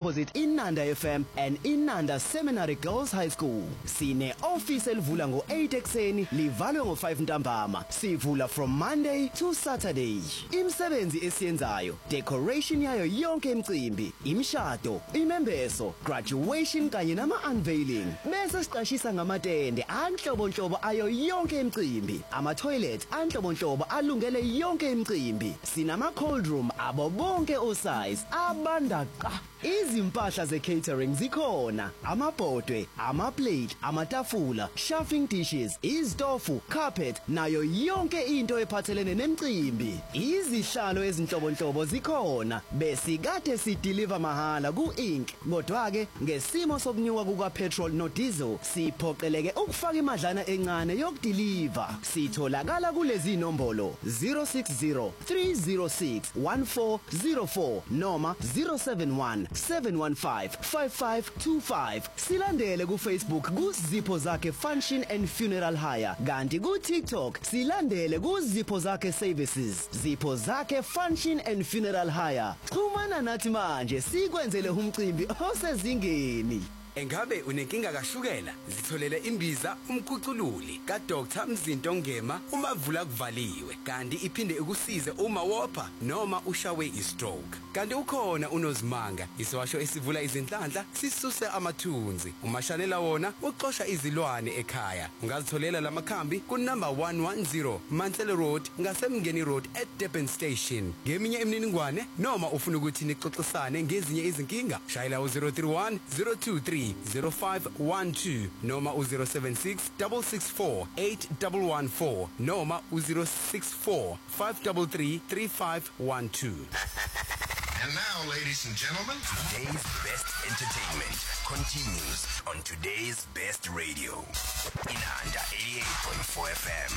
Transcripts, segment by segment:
opposite Inanda FM and Inanda Seminary Girls High School. Sine office elivula ngo-8 ekseni livalwe ngo-5 ntambama. Sivula from Monday to Saturday. Imsebenzi esiyenzayo, decoration yayo yonke imicimbi, imishado, imembeso, graduation kanye nama-unveiling. Bese siqashisa ngamatende anhlobonhlobo ayo yonke imicimbi, ama-toilet anhlobonhlobo alungele yonke imicimbi. Sinama-cold room abo bonke osize abanda qa. Izimpahla ze-catering zikhona, amabhodwe, ama-plate, amatafula, chafing dishes, izitofu, carpet, nayo yonke into ephathelene nemicimbi. Izihlalo ezinhlobonhlobo zikhona, besikade sideliver mahala ku-Inc. Kodwa-ke, ngesimo sokunyuka kuka-petrol no-diesel, siphoqeleke ukufaka imadlana encane yokudeliver. Sitholakala kulezi nombolo 060 306 1404 noma 071 715 5525. Silandele ku Facebook ku Zipho Zakhe Function and Funeral Hire. Kanti ku TikTok silandele ku Zipho Zakhe Services. Zipho Zakhe Function and Funeral Hire. Xhumana nathi manje sikwenzele umcimbi osezingeni. Engabe unenkinga kashukela? Zitholele imbiza umkhucululi ka Dr Mzinto Ngema umavula kuvaliwe. Kanti iphinde ukusize uma wopha noma ushawe istroke. Kanti ukhona unozimanga, isiwasho esivula izinhlanhla sisuse amathunzi. Umashalela wona uxosha izilwane ekhaya. Ungazitholela lamakhambi ku number 110 Mansell Road ngasemngeni Road at Durban Station. Ngeminye imininingwane noma ufuna ukuthi nixoxisane ngezinye izinkinga, shayela u031 023 0512 noma u076 664 8114 noma u064 533 3512. And now, ladies and gentlemen, today's best entertainment continues on today's best radio. Inanda 88.4 FM.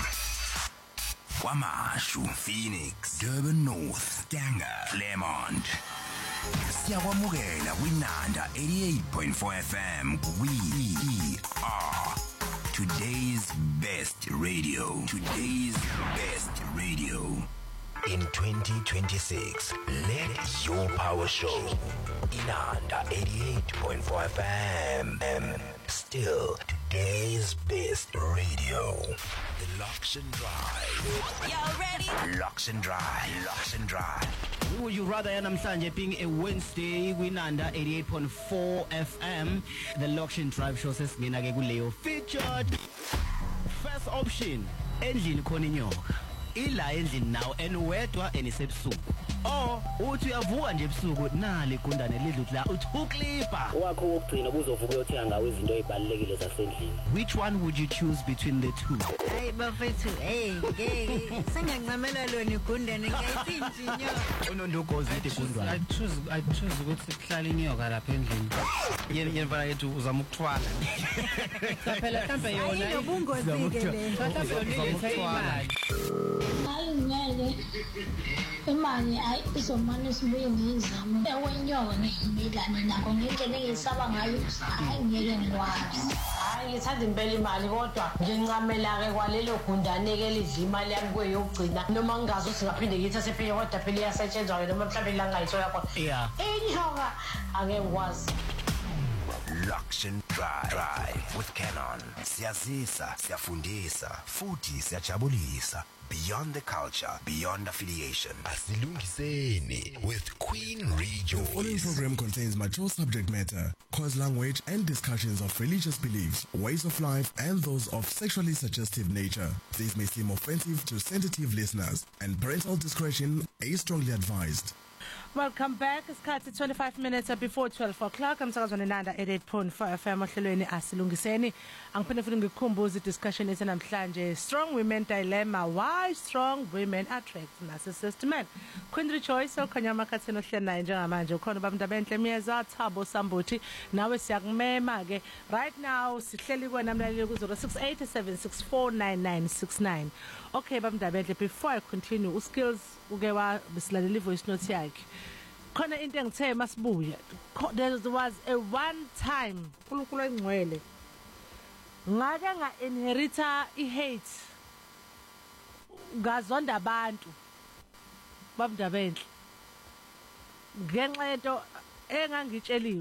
KwaMashu, Phoenix, Durban North, Stanger, Claremont. Siyakwamukela kwinanda 88.4 FM. We are today's best radio. Today's best radio. In 2026, let your power show. Inanda 88.4 FM. Still today's best radio. The Locks and Drive. Y'all ready? Locks and Drive. Locks and Drive. Would you rather namhlanje being a Wednesday kwinanda 88.4 FM? The Locks and Drive show sesingena ke kuleyo featured. First option, endlini khona inyoka. Ila endlini nawo enwedwa enisebusuku. Uthi uyavuka nje ebusuku nali igundane lidlu la uthi uklipa. Wakho wokugcina ubuzovuka uyothenga ngawo izinto ezibalekile zasendlini. Which one would you choose between the two? Hey bafethu, ngeke sengancamela lona igundane ngiyayithinta inyoka. Unondogozi igundane. I choose ukuthi kuhlala inyoka lapha endlini. Yena yethu uzama ukuthwala. Phela mhlambe yona ayinobungozi ke le. Mhlambe ulethe imali. Ngeke imali izomane sibuye ngizama ewenyoka ngimilane nako ngendlela engisaba ngayo ngeke ngikwazi. Ngithanda impela imali kodwa ngincamela ke kwalelo gundane ke lidla imali yami kweyokugcina noma ngingazi ukuthi ngaphinde ngithathe phela kodwa phela iyasetshenzwa noma mhlawumbe la ngayithola khona. Inyoka angeke ngikwazi. Locks and Drive with Canon. Siyazisa, siyafundisa, futhi siyajabulisa. Beyond the culture, beyond affiliation. Asilungiseni with Queen Rejoice. The following program contains mature subject matter, coarse language, and discussions of religious beliefs, ways of life, and those of sexually suggestive nature. These may seem offensive to sensitive listeners, and parental discretion is strongly advised. Welcome back. It's cut 25 minutes before 12 o'clock. I'm talking on Inanda 88.4 FM. Ohlelweni asilungiseni. Angiphinde futhi ngikukhumbuze discussion ethe namhlanje strong women dilemma. Why strong women attract narcissist men? Queen Rejoice okhanyama kathena ohlena njengamanje ukhona babantu abenhle Miyeza Thabo Sambuthi nawe siyakumema ke right now sihleli kwena mlaleli ku 0687649969. Okay babantu abenhle, before I continue uskills uke wa bisilalela voice note yakhe. Khona into engithe masibuya, there was a one time uNkulunkulu engcwele ngake nga inherita ihate ngazonda abantu babudaba enhle ngenxa yento engangitsheliwe.